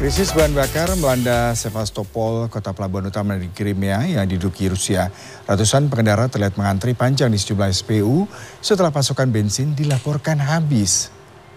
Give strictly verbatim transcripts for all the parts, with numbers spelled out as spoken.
Krisis bahan bakar melanda Sevastopol, kota pelabuhan utama di Crimea yang diduduki Rusia. Ratusan pengendara terlihat mengantri panjang di sejumlah S P U setelah pasokan bensin dilaporkan habis.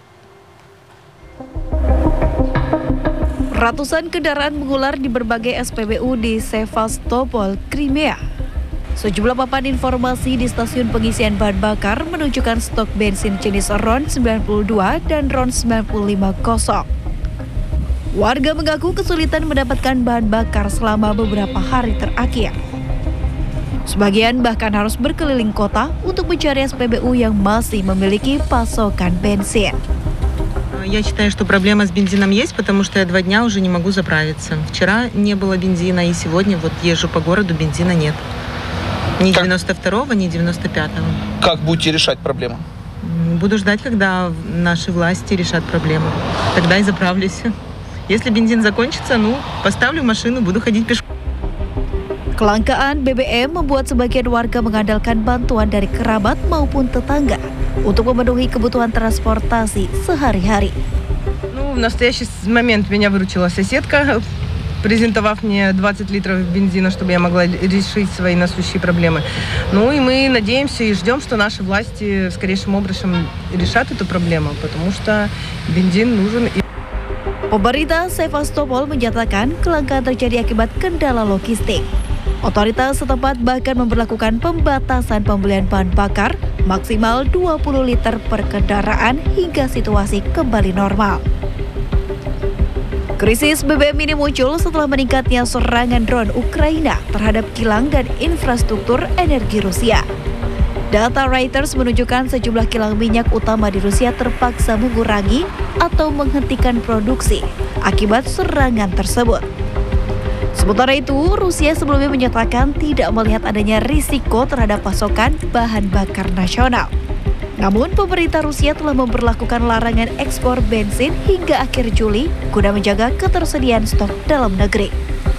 Ratusan kendaraan mengular di berbagai S P B U di Sevastopol, Crimea. Sejumlah papan informasi di stasiun pengisian bahan bakar menunjukkan stok bensin jenis RON sembilan puluh dua dan RON sembilan puluh lima kosong. Warga mengaku kesulitan mendapatkan bahan bakar selama beberapa hari terakhir. Sebagian bahkan harus berkeliling kota untuk mencari S P B U yang masih memiliki pasokan bensin. Я считаю, что проблема с бензином есть, потому что я два дня уже не могу заправиться. Вчера не было бензина, и сегодня вот езжу по городу, бензина нет. Ни девяносто второго, ни девяносто пятого. Как будете решать проблему? Буду ждать, когда наши власти решат проблему. Тогда и заправлюсь. Если бензин закончится, ну, поставлю машину, буду ходить пешком. Kelangkaan B B M membuat sebagian warga mengandalkan bantuan dari kerabat maupun tetangga untuk memenuhi kebutuhan transportasi sehari-hari. Ну, в настоящий момент меня выручила соседка, презентовав мне двадцать литров бензина, чтобы я могла решить свои насущие проблемы. Ну и мы надеемся и ждем, что наши власти скорейшим образом решат эту проблему, потому что бензин нужен. Pemerintah Sevastopol menyatakan kelangkaan terjadi akibat kendala logistik. Otoritas setempat bahkan memberlakukan pembatasan pembelian bahan bakar maksimal dua puluh liter per kendaraan hingga situasi kembali normal. Krisis B B M ini muncul setelah meningkatnya serangan drone Ukraina terhadap kilang dan infrastruktur energi Rusia. Data Reuters menunjukkan sejumlah kilang minyak utama di Rusia terpaksa mengurangi atau menghentikan produksi akibat serangan tersebut. Sementara itu, Rusia sebelumnya menyatakan tidak melihat adanya risiko terhadap pasokan bahan bakar nasional. Namun, pemerintah Rusia telah memperlakukan larangan ekspor bensin hingga akhir Juli guna menjaga ketersediaan stok dalam negeri.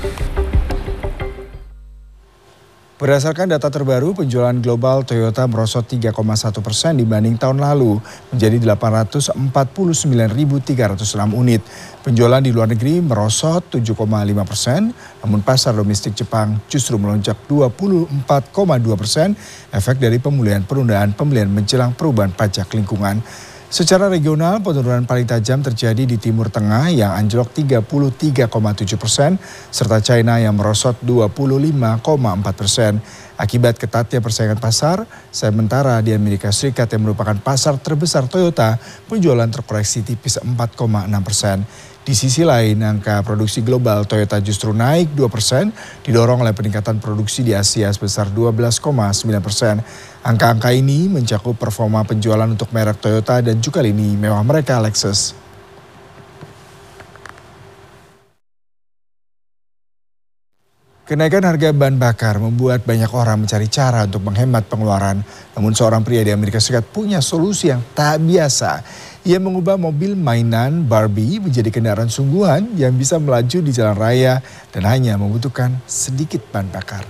Berdasarkan data terbaru, penjualan global Toyota merosot tiga koma satu persen dibanding tahun lalu, menjadi delapan ratus empat puluh sembilan ribu tiga ratus enam unit. Penjualan di luar negeri merosot tujuh koma lima persen, namun pasar domestik Jepang justru melonjak dua puluh empat koma dua persen, efek dari pemulihan penundaan pembelian menjelang perubahan pajak lingkungan. Secara regional, penurunan paling tajam terjadi di Timur Tengah yang anjlok tiga puluh tiga koma tujuh persen, serta China yang merosot dua puluh lima koma empat persen. Akibat ketatnya persaingan pasar, sementara di Amerika Serikat yang merupakan pasar terbesar Toyota, penjualan terkoreksi tipis empat koma enam persen. Di sisi lain, angka produksi global Toyota justru naik dua persen, didorong oleh peningkatan produksi di Asia sebesar dua belas koma sembilan persen. Angka-angka ini mencakup performa penjualan untuk merek Toyota dan juga lini mewah mereka Lexus. Kenaikan harga bahan bakar membuat banyak orang mencari cara untuk menghemat pengeluaran. Namun seorang pria di Amerika Serikat punya solusi yang tak biasa. Ia mengubah mobil mainan Barbie menjadi kendaraan sungguhan yang bisa melaju di jalan raya dan hanya membutuhkan sedikit bahan bakar.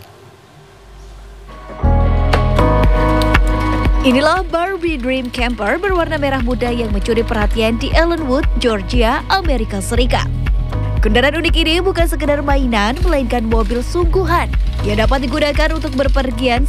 Inilah Barbie Dream Camper berwarna merah muda yang mencuri perhatian di Ellenwood, Georgia, Amerika Serikat. Kendaraan unik ini bukan sekedar mainan, melainkan mobil sungguhan yang dapat digunakan untuk berpergian